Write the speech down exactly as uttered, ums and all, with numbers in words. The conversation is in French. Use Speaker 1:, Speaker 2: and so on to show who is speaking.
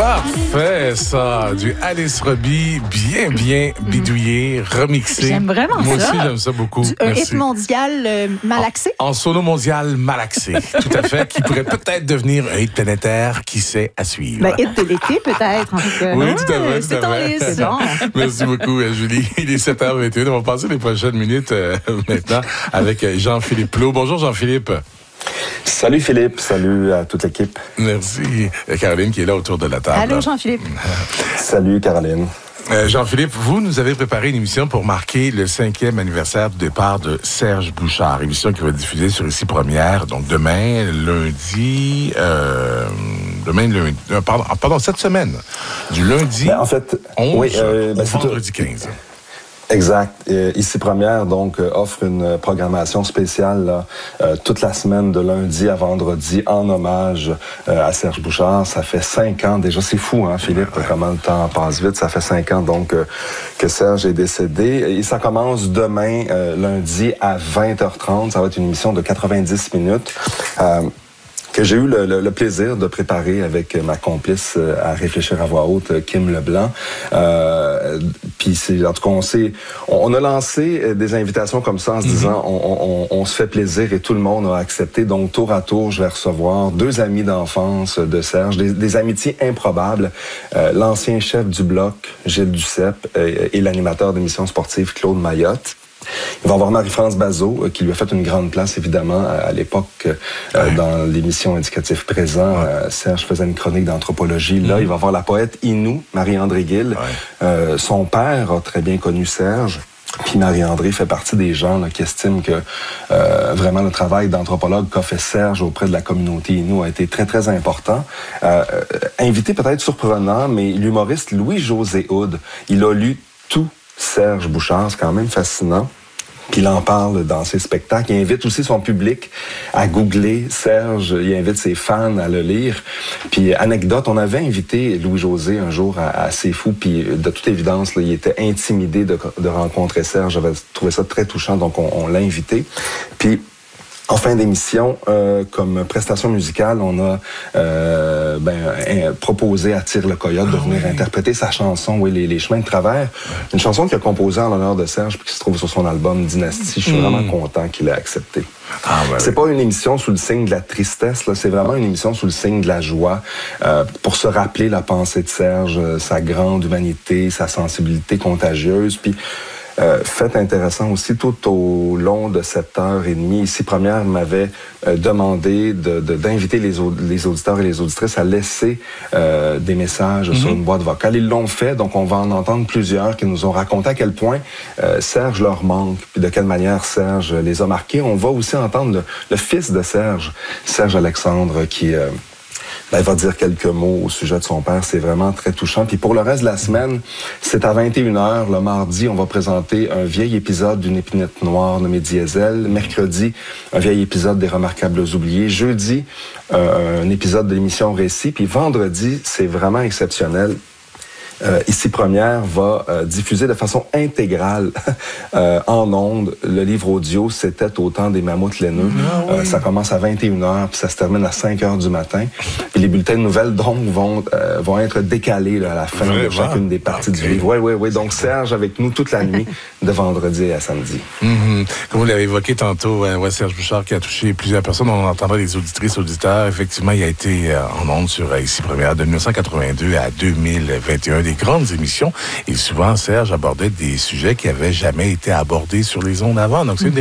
Speaker 1: Parfait, ça. Du Alice Robbie, bien, bien bidouillé, remixé.
Speaker 2: J'aime vraiment
Speaker 1: Moi
Speaker 2: ça.
Speaker 1: aussi, j'aime ça beaucoup.
Speaker 2: Du, un hit mondial euh, malaxé.
Speaker 1: En, en solo mondial malaxé, tout à fait, qui pourrait peut-être devenir un hit planétaire, qui sait, à suivre.
Speaker 2: Ben, hit de l'été, peut-être, en tout cas.
Speaker 1: Oui,
Speaker 2: Ouais,
Speaker 1: tout à fait, tout
Speaker 2: c'est
Speaker 1: à
Speaker 2: en
Speaker 1: fait.
Speaker 2: liste. Bon.
Speaker 1: Merci beaucoup, euh, Julie. Il est sept heures vingt et un. On va passer les prochaines minutes euh, maintenant avec euh, Jean-Philippe Plot. Bonjour, Jean-Philippe.
Speaker 3: Salut Philippe, salut à toute l'équipe.
Speaker 1: Merci. Caroline qui est là autour de la table.
Speaker 2: Allô, Jean-Philippe.
Speaker 3: Salut Caroline.
Speaker 1: Euh, Jean-Philippe, vous nous avez préparé une émission pour marquer le cinquième anniversaire du départ de Serge Bouchard. Émission qui va être diffusée sur Ici Première, donc demain, lundi... Euh, demain, lundi... Euh, pardon, pardon, cette semaine. Du lundi
Speaker 3: Ben, en fait,
Speaker 1: onze
Speaker 3: oui, euh, ben,
Speaker 1: au
Speaker 3: c'est
Speaker 1: vendredi quinze.
Speaker 3: Exact. Euh, Ici Première, donc, euh, offre une programmation spéciale là, euh, toute la semaine, de lundi à vendredi, en hommage euh, à Serge Bouchard. Ça fait cinq ans déjà. C'est fou, hein, Philippe, ouais, ouais. Comment le temps passe vite. Ça fait cinq ans, donc, euh, que Serge est décédé. Et ça commence demain, euh, lundi, à vingt heures trente. Ça va être une émission de quatre-vingt-dix minutes. Euh, que j'ai eu le, le, le plaisir de préparer avec ma complice euh, à réfléchir à voix haute, Kim Leblanc. Euh, Puis c'est, en tout cas, on s'est, on, on a lancé des invitations comme ça en se disant, on, on, on se fait plaisir et tout le monde a accepté. Donc tour à tour, je vais recevoir deux amis d'enfance de Serge, des, des amitiés improbables. Euh, l'ancien chef du Bloc, Gilles Duceppe, euh, et l'animateur d'émissions sportives, Claude Mayotte. Il va y avoir Marie-France Bazot, euh, qui lui a fait une grande place, évidemment, à, à l'époque, euh, ouais. dans l'émission Indicatif Présent. Ouais. Euh, Serge faisait une chronique d'anthropologie. Là, mmh. il va y avoir la poète Inou, Marie-André Gill. Ouais. Euh, son père a très bien connu Serge. Puis Marie-André fait partie des gens là, qui estiment que euh, vraiment le travail d'anthropologue qu'a fait Serge auprès de la communauté Inou a été très, très important. Euh, euh, invité peut-être surprenant, mais l'humoriste Louis-José Hood, il a lu tout Serge Bouchard, c'est quand même fascinant. Puis il en parle dans ses spectacles. Il invite aussi son public à googler Serge. Il invite ses fans à le lire. Puis anecdote, on avait invité Louis-José un jour à, à C'est Fou. Puis de toute évidence, là, il était intimidé de, de rencontrer Serge. J'avais trouvé ça très touchant, donc on, on l'a invité. Puis en fin d'émission, euh, comme prestation musicale, on a euh, ben, un, proposé à Tire le Coyote ah, de venir oui. interpréter sa chanson, oui, les, les chemins de travers. Ouais. Une chanson qu'il a composée en l'honneur de Serge puis qui se trouve sur son album Dynastie. Je suis mmh. vraiment content qu'il ait accepté. Ah, ben, c'est oui. pas une émission sous le signe de la tristesse, là. C'est vraiment une émission sous le signe de la joie, euh, pour se rappeler la pensée de Serge, euh, sa grande humanité, sa sensibilité contagieuse. Puis Euh, fait intéressant aussi, tout au long de cette heure et demie, Ici Première m'avait euh, demandé de, de, d'inviter les, au, les auditeurs et les auditrices à laisser euh, des messages mm-hmm. sur une boîte vocale. Ils l'ont fait, donc on va en entendre plusieurs qui nous ont raconté à quel point euh, Serge leur manque, puis de quelle manière Serge les a marqués. On va aussi entendre le, le fils de Serge, Serge Alexandre, qui... Euh, Ben, il va dire quelques mots au sujet de son père. C'est vraiment très touchant. Puis pour le reste de la semaine, c'est à vingt et une heures. Le mardi, on va présenter un vieil épisode d'une épinette noire nommée Diesel. Mercredi, un vieil épisode des Remarquables oubliés. Jeudi, euh, un épisode de l'émission Récit. Puis vendredi, c'est vraiment exceptionnel. Euh, Ici Première va euh, diffuser de façon intégrale euh, en ondes le livre audio C'était au temps des mammouths laineux. Ah, oui. euh, ça commence à vingt et une heures puis ça se termine à cinq heures du matin. Puis les bulletins de nouvelles donc vont euh, vont être décalés là, à la fin Vraiment? de chacune des parties okay. du livre. Oui, oui, oui. Donc Serge avec nous toute la nuit de vendredi à samedi.
Speaker 1: Mm-hmm. Comme vous l'avez évoqué tantôt, euh, ouais, Serge Bouchard qui a touché plusieurs personnes. On entendra les auditrices, auditeurs. Effectivement, il a été euh, en ondes sur euh, Ici Première de dix-neuf cent quatre-vingt-deux à deux mille vingt et un. Des grandes émissions. Et souvent, Serge abordait des sujets qui n'avaient jamais été abordés sur les ondes avant. Donc, c'est une des